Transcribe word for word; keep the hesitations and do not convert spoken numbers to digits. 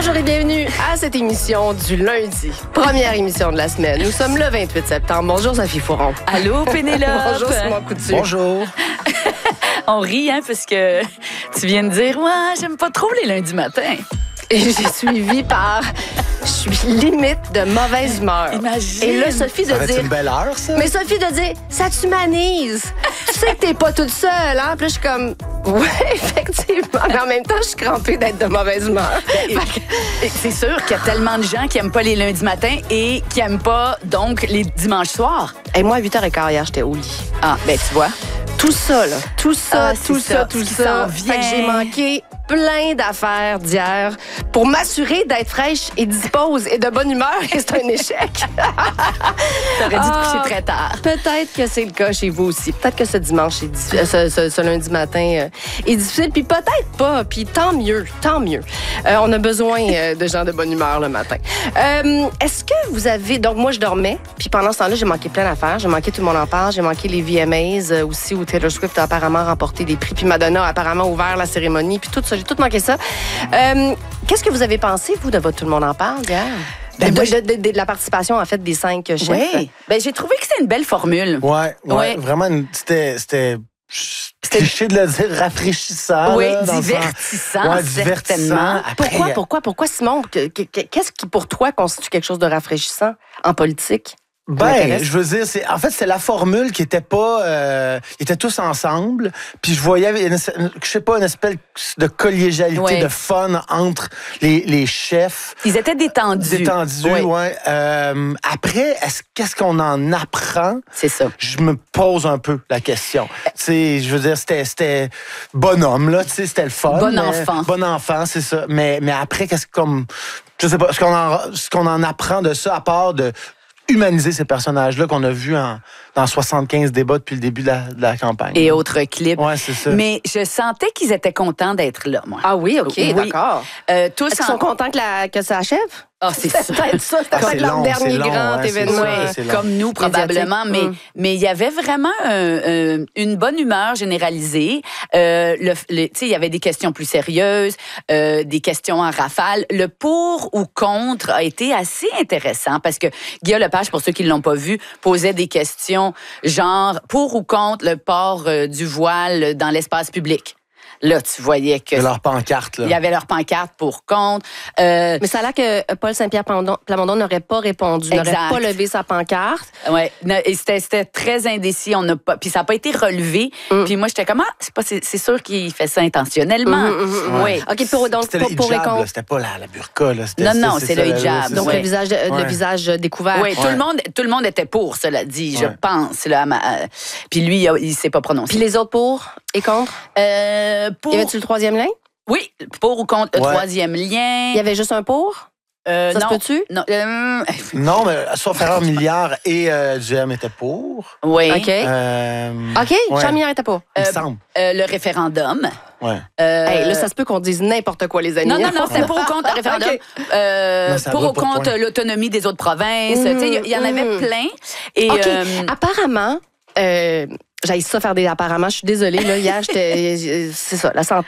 Bonjour et bienvenue à cette émission du lundi, première émission de la semaine. Nous sommes le vingt-huit septembre. Bonjour Sophie Fouron. Allô Pénélope. Bonjour Simon Coutu. Bonjour. On rit, hein, parce que tu viens de dire, ouais, j'aime pas trop les lundis matins. Et j'ai suivi par, je suis limite de mauvaise humeur. Imagine. Et là, Sophie de Ça va être dire, une belle heure, ça? mais Sophie de dire, ça t'humanise. Tu sais que t'es pas toute seule, hein? Puis là, je suis comme, ouais, effectivement. Mais en même temps, je suis crampée d'être de mauvaise humeur. Et c'est sûr qu'il y a tellement de gens qui aiment pas les lundis matins et qui aiment pas, donc, les dimanches soirs. Et moi, à huit heures quinze hier, j'étais au lit. Ah, ben tu vois. Tout ça, là. Tout ça, Ah, tout c'est ça, ça, tout ce qui ça. s'en vient. Fait que j'ai manqué plein d'affaires d'hier pour m'assurer d'être fraîche et dispose et de bonne humeur. Et c'est un échec. T'aurais dû Ah, te coucher très tard. Peut-être que c'est le cas chez vous aussi. Peut-être que ce dimanche, est diffi- euh, ce, ce- ce lundi matin euh, est difficile. Puis peut-être pas. Puis tant mieux, tant mieux. Euh, on a besoin euh, de gens de bonne humeur le matin. Euh, Est-ce que vous avez... Donc moi, je dormais. Puis pendant ce temps-là, j'ai manqué plein d'affaires. J'ai manqué Tout le monde en parle. J'ai manqué les V M As euh, aussi où Taylor Swift a apparemment remporté des prix. Puis Madonna a apparemment ouvert la cérémonie. Puis tout ça, j'ai tout manqué ça. Euh, Qu'est-ce que vous avez pensé, vous, de votre Tout le monde en parle hier? Ben, de, moi, de, de- de- de la participation, en fait, des cinq chefs. Oui. Ben j'ai trouvé que c'était une belle formule. Ouais, ouais, Ouais. vraiment, une- c'était... C'était cliché de le dire, rafraîchissant. Oui, là, dans le sens- divertissant, Ouais, divertissant. certainement. Après, Pourquoi, pourquoi, pourquoi, Simon? Que- que- que- Qu'est-ce qui, pour toi, constitue quelque chose de rafraîchissant en politique? Ben, m'intéresse. je veux dire, c'est en fait c'est la formule qui était pas, euh, ils étaient tous ensemble, puis je voyais, une, je sais pas, une espèce de collégialité, Ouais. de fun entre les, les chefs. Ils étaient détendus. Détendus, Oui. ouais. Euh, après, est-ce qu'est-ce qu'on en apprend? C'est ça. Je me pose un peu la question. Tu sais, je veux dire, c'était, c'était bonhomme, là, tu sais, c'était le fun. Bon mais- enfant. Bon enfant, c'est ça. Mais, mais après, qu'est-ce que comme, je sais pas, ce qu'on en, ce qu'on en apprend de ça, à part de humaniser ces personnages-là qu'on a vus en, dans soixante-quinze débats depuis le début de la, de la campagne. Et autres clips. Ouais, c'est ça. Mais je sentais qu'ils étaient contents d'être là, moi. Ah oui, OK, Oui. d'accord. Euh, tous Est-ce qu'ils sont contents que, la, que ça achève? Ah, c'est ça. peut-être ça. C'est Ah, peut-être c'est leur long, dernier c'est long, grand ouais, c'est événement. ça, Ouais, c'est long. comme nous probablement, mais Médiatique. mais il y avait vraiment un- un- une bonne humeur généralisée. Euh, le, le- tu sais, il y avait des questions plus sérieuses, euh, des questions en rafale. Le pour ou contre a été assez intéressant parce que Guillaume Lepage, pour ceux qui l'ont pas vu, posait des questions genre pour ou contre le port euh, du voile dans l'espace public. Là, tu voyais que De leur pancarte, là. il y avait leur pancarte pour contre. Euh, Mais ça a l'air que Paul Saint-Pierre Plamondon Plamondon n'aurait pas répondu, n'aurait Exact. pas levé sa pancarte. Ouais, Non, et c'était c'était très indécis, on n'a pas puis ça n'a pas été relevé. Mm. Puis moi j'étais comme ah, c'est pas c'est c'est sûr qu'il fait ça intentionnellement. Mhm, mhm, Oui. OK, pour, donc, C'était pour, le pour et hijab, là, contre. c'était pas la, la burqa, là. C'était- Non, non, c'est c'est ça, le là, hijab. c'est Donc, ça. le, visage, de- Ouais. le visage découvert. Oui, tout Ouais. le monde tout le monde était pour, cela dit, je Ouais. pense là, à ma- euh, puis lui il, a- il s'est pas prononcé. Puis les autres pour et contre? Euh, pour Y avait-tu le troisième lien? Oui, pour ou contre le Ouais. troisième lien. Il y avait juste un pour? Euh, Ça se non, peut-tu? Non, euh, Non, mais sauf erreur, Milliard et euh, J M étaient pour. oui. OK. Euh, OK, ouais. Jean Milliard était pas. Il me Euh, semble. Euh, le référendum. Ouais. Euh, Hey, là, ça se peut qu'on dise n'importe quoi, les amis. Non, non, non, c'était pour ou contre le référendum. Euh, Non, ça pour va ou pas de contre point. l'autonomie des autres provinces. Mhm, Tu sais, il y, y en avait mhm. plein. Et, OK. euh, Apparemment, euh, j'aille ça faire des apparemment. Je suis désolée, là. Hier, j'étais. C'est ça, la santé.